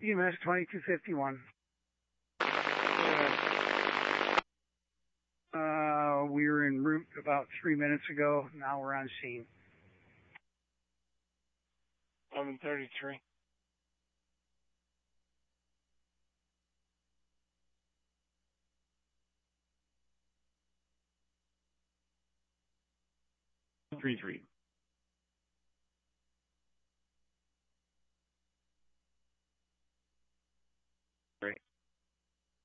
EMS 2251. We were en route about 3 minutes ago. Now we're on scene. 1133. Three.